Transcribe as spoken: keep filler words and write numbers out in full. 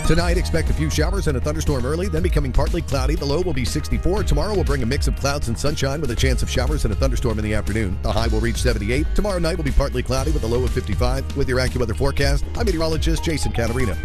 Tonight, expect a few showers and a thunderstorm early, then becoming partly cloudy. The low will be sixty-four. Tomorrow will bring a mix of clouds and sunshine with a chance of showers and a thunderstorm in the afternoon. The high will reach seventy-eight. Tomorrow night will be partly cloudy with a low of fifty-five. With your AccuWeather forecast, I'm meteorologist Jason Catarina.